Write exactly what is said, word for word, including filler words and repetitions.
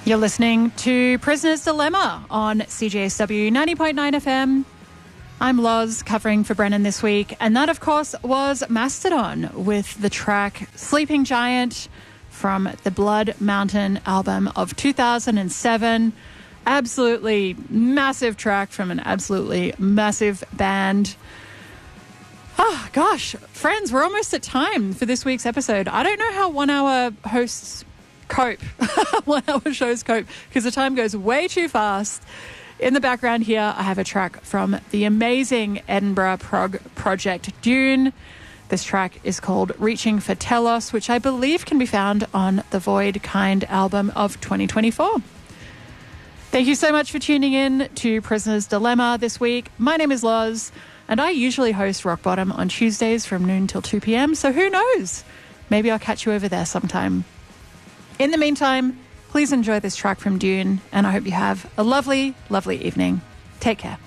You're listening to Prisoner's Dilemma on C J S W ninety point nine F M. I'm Loz, covering for Brennan this week. And that, of course, was Mastodon with the track Sleeping Giant from the Blood Mountain album of two thousand seven. Absolutely massive track from an absolutely massive band. Oh, gosh. Friends, we're almost at time for this week's episode. I don't know how one-hour hosts cope, one-hour shows cope, because the time goes way too fast. In the background here, I have a track from the amazing Edinburgh prog project Dune. This track is called Reaching for Telos, which I believe can be found on the Void Kind album of twenty twenty-four. Thank you so much for tuning in to Prisoner's Dilemma this week. My name is Loz, and I usually host Rock Bottom on Tuesdays from noon till two p m, so who knows? Maybe I'll catch you over there sometime. In the meantime, please enjoy this track from Dune, and I hope you have a lovely, lovely evening. Take care.